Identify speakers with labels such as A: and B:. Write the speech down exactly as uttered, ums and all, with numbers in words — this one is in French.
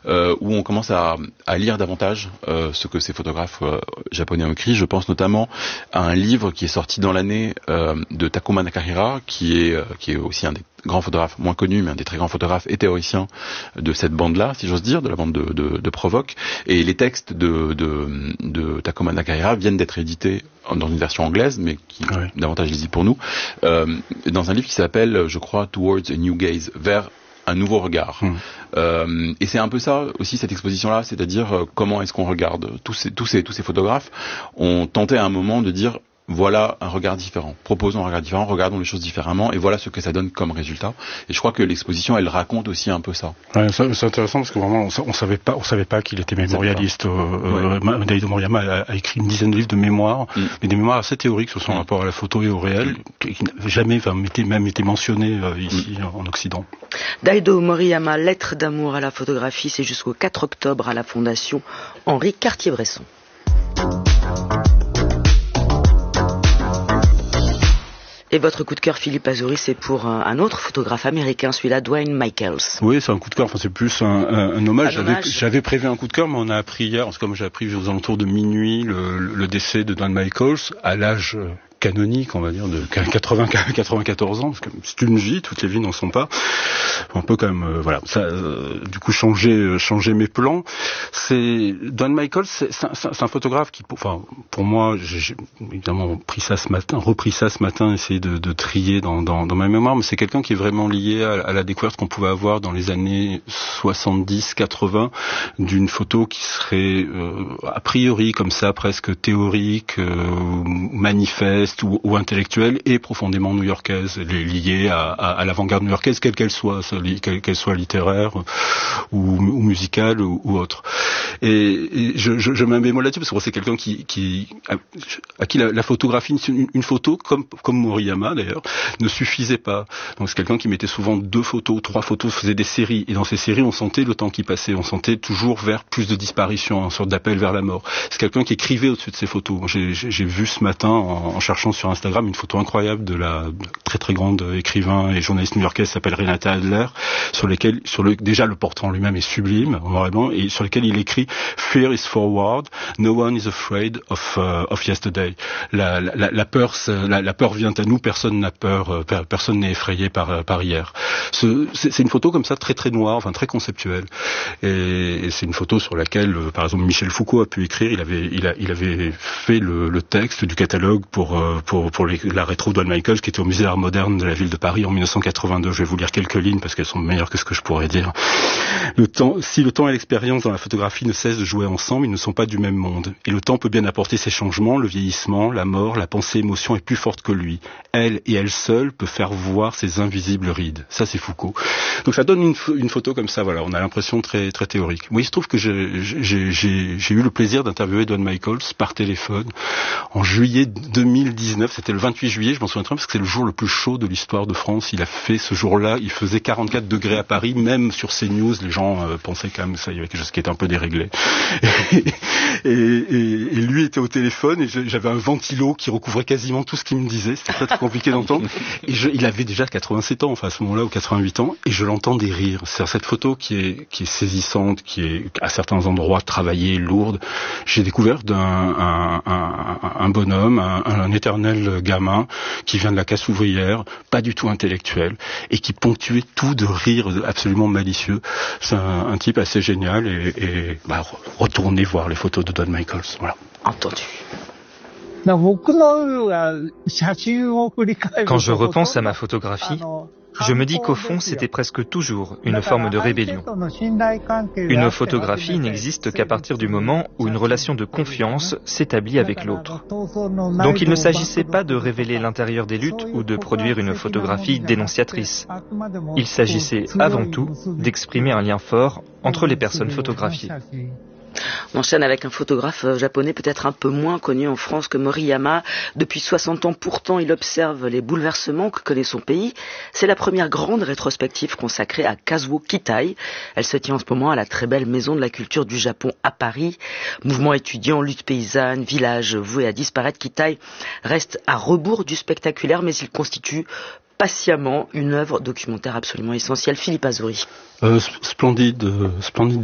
A: euh, où on commence à, à lire davantage euh, ce que ces photographes euh, japonais ont écrit. Je pense notamment à un livre qui est sorti dans l'année euh, de Takuma Nakahira, qui est, euh, qui est aussi un des grands photographes, moins connu, mais un des très grands photographes et théoriciens de cette bande-là, si j'ose dire, de la bande de, de, de Provoque. Et les textes de, de, de Takuma Nakahira viennent d'être édités dans une version anglaise, mais qui est oui. davantage lisible pour nous, euh, dans un livre qui s'appelle, je crois, Towards a New Gaze, vers un nouveau regard. Mmh. Euh, et c'est un peu ça aussi, cette exposition-là, c'est-à-dire euh, comment est-ce qu'on regarde. Tous ces, tous ces, tous ces photographes ont tenté à un moment de dire voilà un regard différent, proposons un regard différent, regardons les choses différemment, et voilà ce que ça donne comme résultat. Et je crois que l'exposition, elle raconte aussi un peu ça.
B: Ouais, c'est intéressant parce que vraiment, on, on savait pas, on savait pas qu'il était mémorialiste. Euh, ouais. Daido Moriyama a, a écrit une dizaine de livres de mémoires, mm. mais des mémoires assez théoriques sur son mm. rapport à la photo et au réel, mm. qui n'avaient jamais, enfin, été, même été mentionnés euh, ici mm. en Occident.
C: Daido Moriyama, lettre d'amour à la photographie, c'est jusqu'au quatre octobre à la Fondation Henri Cartier-Bresson. Et votre coup de cœur, Philippe Azouri, c'est pour un, un autre photographe américain, celui-là, Dwayne Michaels.
B: Oui, c'est un coup de cœur, enfin c'est plus un, un, un hommage.
C: Un
B: j'avais,
C: hommage.
B: j'avais prévu un coup de cœur, mais on a appris hier, comme j'ai appris aux alentours de minuit, le, le décès de Dwayne Michaels, à l'âge canonique, on va dire, de quatre-vingts, quatre-vingt-quatorze ans, parce que c'est une vie, toutes les vies n'en sont pas. On peut quand même, euh, voilà, ça, euh, du coup, changer, euh, changer mes plans. C'est Dwayne Michaels, c'est, c'est, c'est un photographe qui, enfin, pour moi, j'ai, j'ai évidemment pris ça ce matin, repris ça ce matin, essayé de, de trier dans, dans, dans ma mémoire, mais c'est quelqu'un qui est vraiment lié à, à la découverte qu'on pouvait avoir dans les années soixante-dix, quatre-vingts d'une photo qui serait euh, a priori comme ça, presque théorique, euh, manifeste. Ou, ou intellectuelle et profondément new-yorkaise, liée à, à, à l'avant-garde new-yorkaise, quelle qu'elle soit, quelle qu'elle soit littéraire ou, ou musicale ou, ou autre. Et, et je, je, je mets un bémol là-dessus parce que c'est quelqu'un qui, qui à, à qui la, la photographie, une, une photo comme comme Moriyama d'ailleurs, ne suffisait pas. Donc c'est quelqu'un qui mettait souvent deux photos, trois photos, faisait des séries. Et dans ces séries, on sentait le temps qui passait, on sentait toujours vers plus de disparition, une sorte d'appel vers la mort. C'est quelqu'un qui écrivait au-dessus de ses photos. J'ai, j'ai, j'ai vu ce matin en, en cherchant sur Instagram une photo incroyable de la très très grande écrivain et journaliste new-yorkaise qui s'appelle Renata Adler, sur lesquels, sur le, déjà le portrait en lui-même est sublime, en noir et blanc, et sur lequel il écrit Fear is forward, no one is afraid of, uh, of yesterday. La, la, la peur, la, la peur vient à nous, personne n'a peur, personne n'est effrayé par, par hier. Ce, c'est, c'est une photo comme ça très très noire, enfin très conceptuelle, et, et c'est une photo sur laquelle, par exemple, Michel Foucault a pu écrire. Il avait, il a, il avait fait le, le texte du catalogue pour pour pour les, la rétro Dwayne Michaels qui était au musée d'art moderne de la ville de Paris en dix-neuf cent quatre-vingt-deux. Je vais vous lire quelques lignes parce qu'elles sont meilleures que ce que je pourrais dire. Le temps, si le temps et l'expérience dans la photographie ne cessent de jouer ensemble, ils ne sont pas du même monde. Et le temps peut bien apporter ces changements, le vieillissement, la mort, la pensée, émotion est plus forte que lui. Elle et elle seule peut faire voir ses invisibles rides. Ça, c'est Foucault. Donc ça donne une, une photo comme ça, voilà. On a l'impression très très théorique. Oui, il se trouve que j'ai, j'ai, j'ai, j'ai eu le plaisir d'interviewer Dwayne Michaels par téléphone en juillet deux mille dix-neuf. C'était le vingt-huit juillet, je m'en souviens très bien, parce que c'est le jour le plus chaud de l'histoire de France. Il a fait ce jour-là, il faisait quarante-quatre degrés à Paris, même sur CNews, les gens euh, pensaient quand même ça, il y avait quelque chose qui était un peu déréglé. Et, et, et, et lui était au téléphone, et j'avais un ventilo qui recouvrait quasiment tout ce qu'il me disait, c'était très très compliqué d'entendre. Et je, il avait déjà quatre-vingt-sept ans, enfin à ce moment-là, ou quatre-vingt-huit ans, et je l'entendais rire. C'est cette photo qui est, qui est saisissante, qui est à certains endroits travaillée, lourde. J'ai découvert d'un un, un, un bonhomme, un, un éternel gamin, qui vient de la casse ouvrière, pas du tout intellectuel, et qui ponctuait tout de rire absolument malicieux. C'est un, un type assez génial, et, et bah, retournez voir les photos de Dwayne Michaels. Voilà.
C: Entendu.
D: Quand je repense à ma photographie, je me dis qu'au fond, c'était presque toujours une forme de rébellion. Une photographie n'existe qu'à partir du moment où une relation de confiance s'établit avec l'autre. Donc il ne s'agissait pas de révéler l'intérieur des luttes ou de produire une photographie dénonciatrice. Il s'agissait avant tout d'exprimer un lien fort entre les personnes photographiées.
C: On enchaîne avec un photographe japonais peut-être un peu moins connu en France que Moriyama. Depuis soixante ans pourtant, il observe les bouleversements que connaît son pays. C'est la première grande rétrospective consacrée à Kazuo Kitai. Elle se tient en ce moment à la très belle Maison de la Culture du Japon à Paris. Mouvement étudiant, lutte paysanne, village voué à disparaître, Kitai reste à rebours du spectaculaire, mais il constitue patiemment une œuvre documentaire absolument essentielle. Philippe Azouri.
B: Euh, splendide, splendide